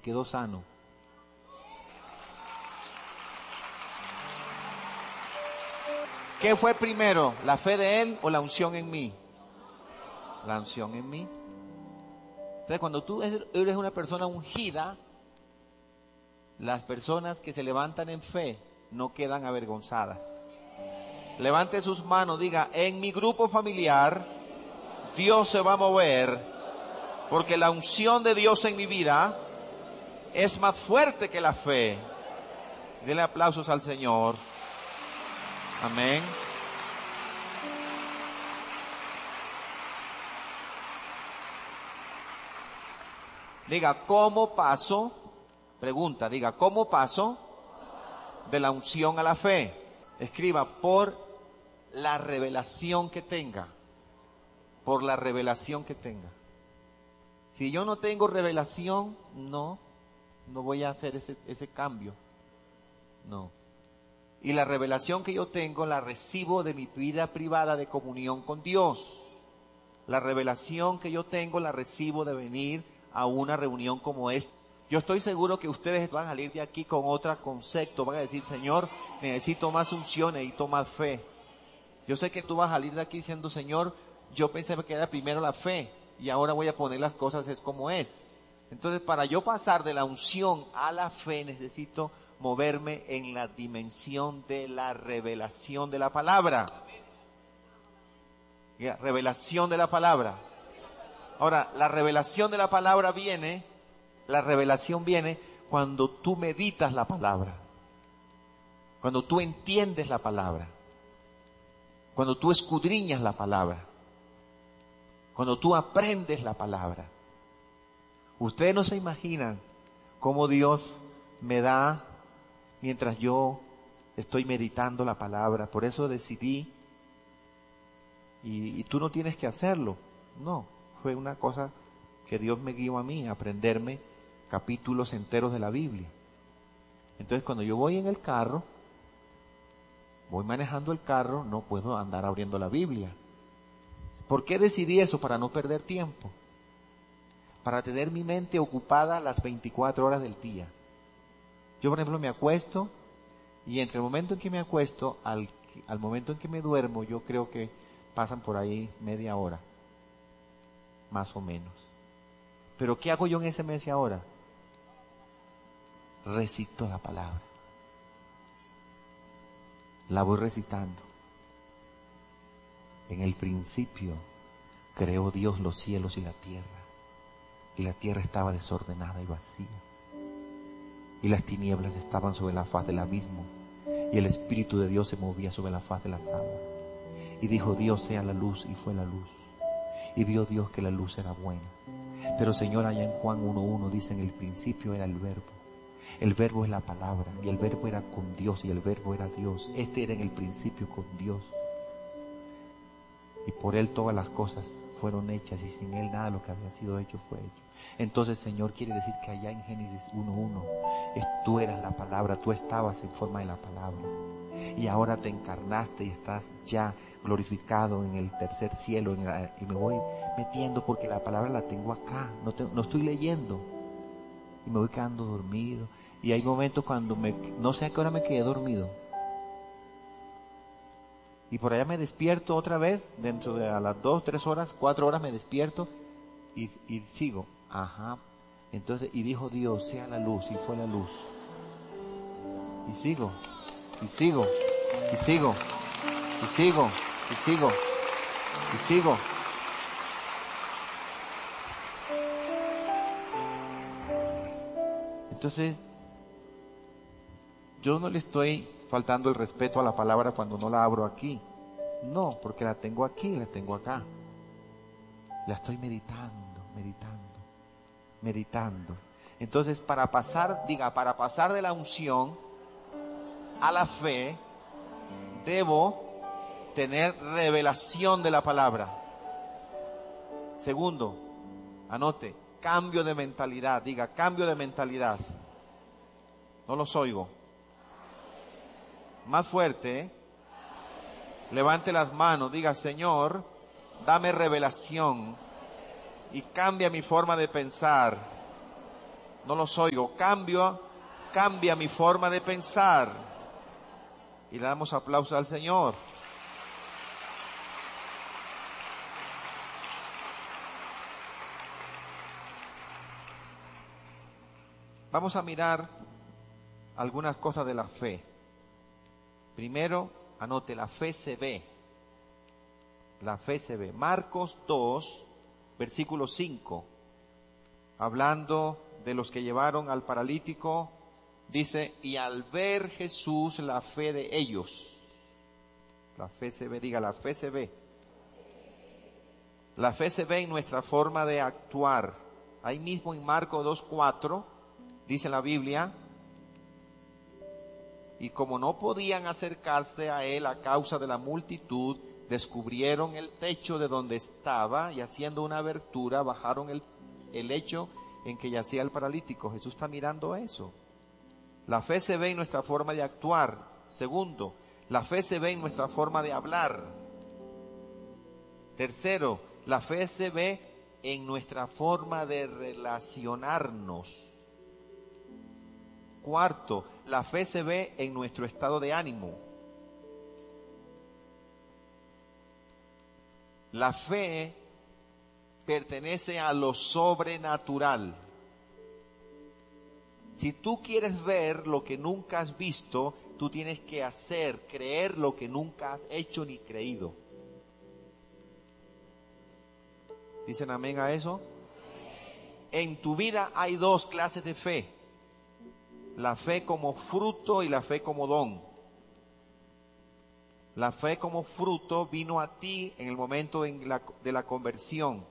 quedó sano. ¿Qué fue primero? ¿La fe de él o la unción en mí? La unción en mí. Entonces, cuando tú eres una persona ungida, las personas que se levantan en fe no quedan avergonzadas. Levante sus manos, diga, en mi grupo familiar, Dios se va a mover, porque la unción de Dios en mi vida es más fuerte que la fe. Denle aplausos al Señor. Amén. Diga, ¿cómo paso? Pregunta, diga, ¿cómo paso de la unción a la fe? Escriba, por la revelación que tenga. Por la revelación que tenga. Si yo no tengo revelación, no voy a hacer ese cambio. No. Y la revelación que yo tengo la recibo de mi vida privada de comunión con Dios. La revelación que yo tengo la recibo de venir a una reunión como esta. Yo estoy seguro que ustedes van a salir de aquí con otro concepto. Van a decir, Señor, necesito más unción, necesito más fe. Yo sé que tú vas a salir de aquí diciendo, Señor, yo pensé que era primero la fe y ahora voy a poner las cosas es como es. Entonces, para yo pasar de la unción a la fe, necesito moverme en la dimensión de la revelación de la palabra. Revelación de la palabra. Ahora, la revelación de la palabra viene cuando tú meditas la palabra. Cuando tú entiendes la palabra. Cuando tú escudriñas la palabra. Cuando tú aprendes la palabra. Ustedes no se imaginan cómo Dios me da mientras yo estoy meditando la palabra. Por eso decidí, y tú no tienes que hacerlo. No, fue una cosa que Dios me guió a mí, a aprenderme capítulos enteros de la Biblia. Entonces, cuando yo voy en el carro, voy manejando el carro, no puedo andar abriendo la Biblia. ¿Por qué decidí eso? Para no perder tiempo. Para tener mi mente ocupada las 24 horas del día. Yo, por ejemplo, me acuesto y entre el momento en que me acuesto al momento en que me duermo, yo creo que pasan por ahí media hora, más o menos. Pero ¿qué hago yo en ese media hora? Recito la palabra. La voy recitando. En el principio creó Dios los cielos y la tierra estaba desordenada y vacía, y las tinieblas estaban sobre la faz del abismo, y el Espíritu de Dios se movía sobre la faz de las aguas. Y dijo Dios, sea la luz, y fue la luz. Y vio Dios que la luz era buena. Pero Señor, allá en Juan 1:1 dice, en el principio era el verbo. El verbo es la palabra, y el verbo era con Dios, y el verbo era Dios. Este era en el principio con Dios. Y por Él todas las cosas fueron hechas, y sin Él nada de lo que había sido hecho fue hecho. Entonces, Señor, quiere decir que allá en Génesis 1:1, tú eras la palabra, tú estabas en forma de la palabra. Y ahora te encarnaste y estás ya glorificado en el tercer cielo, y me voy metiendo porque la palabra la tengo acá, no estoy leyendo. Y me voy quedando dormido. Y hay momentos cuando no sé a qué hora me quedé dormido. Y por allá me despierto otra vez, dentro de a las 2, 3 horas, 4 horas me despierto y sigo. Ajá. Entonces, y dijo Dios, sea la luz, y fue la luz. Y sigo, y sigo, y sigo, y sigo, y sigo, y sigo. Entonces, yo no le estoy faltando el respeto a la palabra cuando no la abro aquí. No, porque la tengo aquí, la tengo acá. La estoy meditando. Entonces, para pasar de la unción a la fe, debo tener revelación de la palabra. Segundo, anote, cambio de mentalidad. Diga, cambio de mentalidad. No los oigo. Más fuerte. Levante las manos. Diga, Señor, dame revelación y cambia mi forma de pensar. No los oigo. Cambia mi forma de pensar. Y le damos aplausos al Señor. Vamos a mirar algunas cosas de la fe. Primero, anote, la fe se ve. La fe se ve. Marcos 2, versículo 5. Hablando de los que llevaron al paralítico, dice, y al ver Jesús la fe de ellos. La fe se ve, diga, la fe se ve. La fe se ve en nuestra forma de actuar. Ahí mismo en Marcos 2:4 dice la Biblia, y como no podían acercarse a él a causa de la multitud, descubrieron el techo de donde estaba y haciendo una abertura bajaron el lecho en que yacía el paralítico. Jesús está mirando eso. La fe se ve en nuestra forma de actuar. Segundo, la fe se ve en nuestra forma de hablar. Tercero, la fe se ve en nuestra forma de relacionarnos. Cuarto, la fe se ve en nuestro estado de ánimo. La fe pertenece a lo sobrenatural. Si tú quieres ver lo que nunca has visto, tú tienes que creer lo que nunca has hecho ni creído. ¿Dicen amén a eso? En tu vida hay dos clases de fe. La fe como fruto y la fe como don. La fe como fruto vino a ti en el momento de la conversión.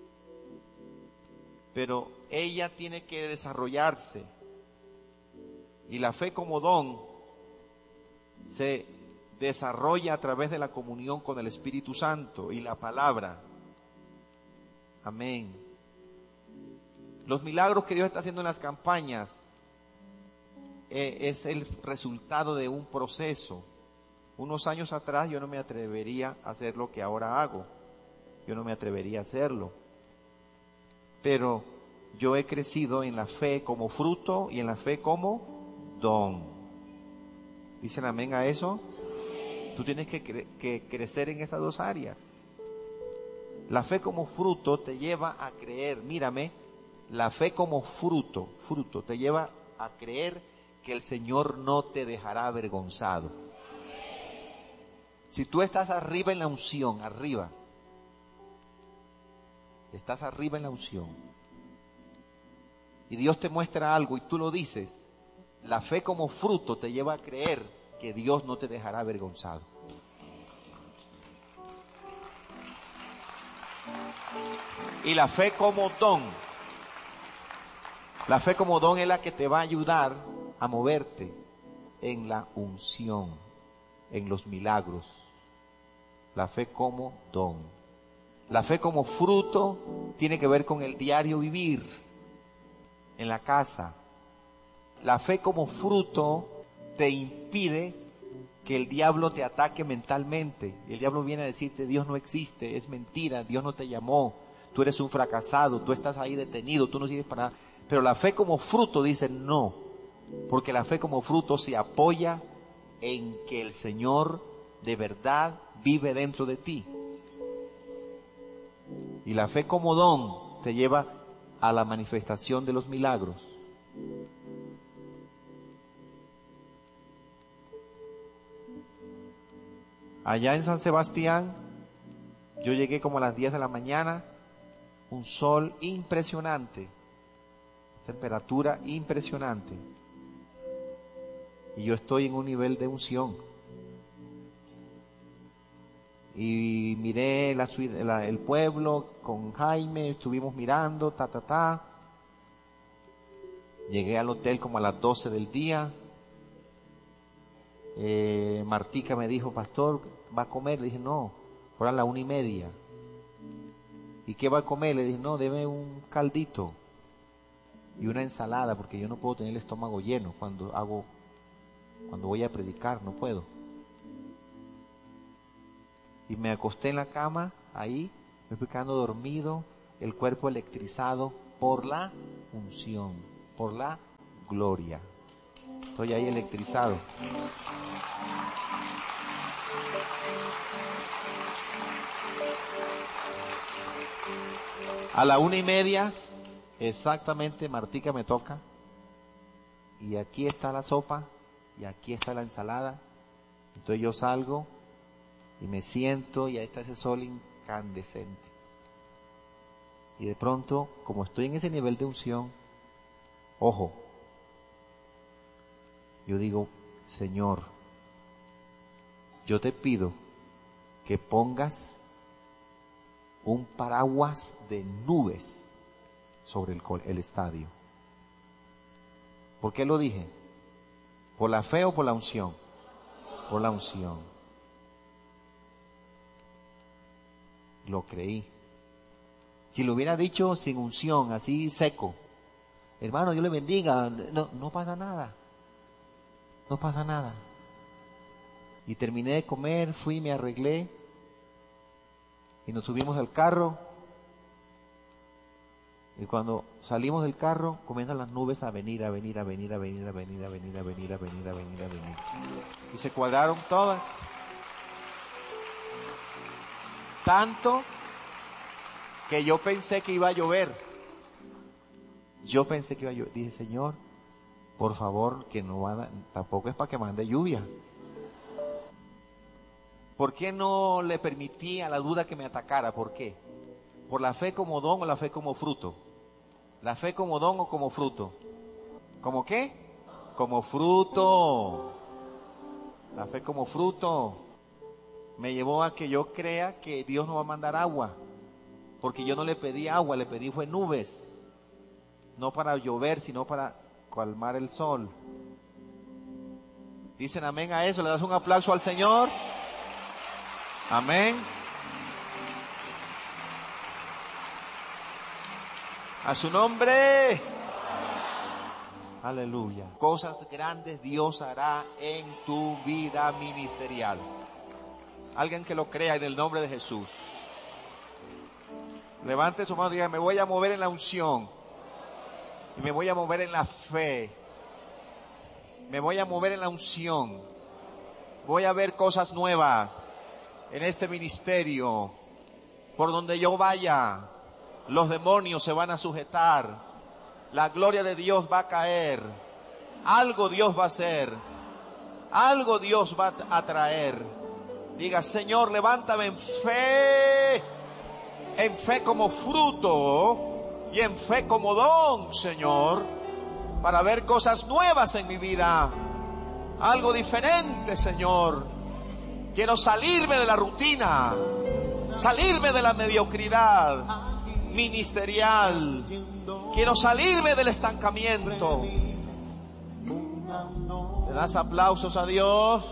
Pero ella tiene que desarrollarse. Y la fe como don se desarrolla a través de la comunión con el Espíritu Santo y la palabra. Amén. Los milagros que Dios está haciendo en las campañas es el resultado de un proceso. Unos años atrás yo no me atrevería a hacer lo que ahora hago. Yo no me atrevería a hacerlo. Pero yo he crecido en la fe como fruto y en la fe como don. ¿Dicen amén a eso? Tú tienes que crecer en esas dos áreas. La fe como fruto te lleva a creer, mírame, la fe como fruto te lleva a creer que el Señor no te dejará avergonzado. Si tú estás arriba en la unción, estás arriba en la unción, y Dios te muestra algo y tú lo dices, la fe como fruto te lleva a creer que Dios no te dejará avergonzado. Y la fe como don es la que te va a ayudar a moverte en la unción, en los milagros. La fe como don. La fe como fruto tiene que ver con el diario vivir en la casa. La fe como fruto te impide que el diablo te ataque mentalmente. El diablo viene a decirte, Dios no existe, es mentira, Dios no te llamó, tú eres un fracasado, tú estás ahí detenido, tú no sirves para nada. Pero la fe como fruto dice no, porque la fe como fruto se apoya en que el Señor de verdad vive dentro de ti. Y la fe como don te lleva a la manifestación de los milagros. Allá en San Sebastián, yo llegué como a las 10 de la mañana, un sol impresionante, temperatura impresionante. Y yo estoy en un nivel de unción. Y miré el pueblo con Jaime, estuvimos mirando, Llegué al hotel como a las 12 del día. Martica me dijo, pastor, ¿va a comer? Le dije, no, ahora a la 1:30. ¿Y qué va a comer? Le dije, no, deme un caldito y una ensalada, porque yo no puedo tener el estómago lleno cuando voy a predicar, no puedo. Y me acosté en la cama, ahí, me fui quedando dormido, el cuerpo electrizado por la unción. por la gloria. Estoy ahí electrizado. A la 1:30, exactamente, Martica me toca. Y aquí está la sopa, y aquí está la ensalada. Entonces yo salgo y me siento, y ahí está ese sol incandescente. Y de pronto, como estoy en ese nivel de unción, ojo, yo digo, Señor, yo te pido que pongas un paraguas de nubes sobre el estadio. ¿Por qué lo dije? ¿Por la fe o por la unción? Por la unción. Lo creí. Si lo hubiera dicho sin unción, así seco, hermano, Dios le bendiga, no pasa nada. No pasa nada. Y terminé de comer, fui, me arreglé, y nos subimos al carro. Y cuando salimos del carro, comienzan las nubes a venir. Y se cuadraron todas. Tanto que yo pensé que iba a llover. Dije, Señor, por favor, que no tampoco es para que mande lluvia. ¿Por qué no le permití a la duda que me atacara? ¿Por qué? ¿Por la fe como don o la fe como fruto? ¿La fe como don o como fruto? ¿Cómo qué? Como fruto. La fe como fruto me llevó a que yo crea que Dios no va a mandar agua, porque yo no le pedí agua, le pedí fue nubes, no para llover, sino para calmar el sol. ¿Dicen amén a eso? ¿Le das un aplauso al Señor? Amén. A su nombre. Aleluya. Cosas grandes Dios hará en tu vida ministerial. Alguien que lo crea en el nombre de Jesús. Levante su mano y diga, me voy a mover en la unción. Y me voy a mover en la fe. Me voy a mover en la unción. Voy a ver cosas nuevas en este ministerio. Por donde yo vaya, los demonios se van a sujetar. La gloria de Dios va a caer. Algo Dios va a hacer. Algo Dios va a traer. Diga, Señor, levántame en fe como fruto y en fe como don, Señor, para ver cosas nuevas en mi vida. Algo diferente, Señor. Quiero salirme de la rutina, salirme de la mediocridad ministerial. Quiero salirme del estancamiento. ¿Le das aplausos a Dios?